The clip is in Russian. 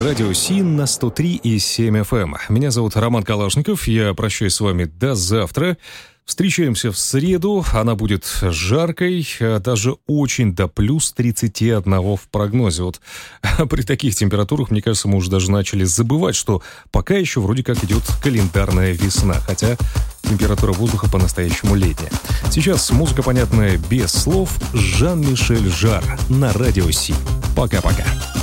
Радио СИН на 103,7 FM. Меня зовут Роман Калашников. Я прощаюсь с вами до завтра. Встречаемся в среду. Она будет жаркой, даже очень до плюс 31 в прогнозе. Вот при таких температурах, мне кажется, мы уже даже начали забывать, что пока еще вроде как идет календарная весна. Хотя температура воздуха по-настоящему летняя. Сейчас музыка, понятная без слов. Жан-Мишель Жарр на Радио СИН. Пока-пока.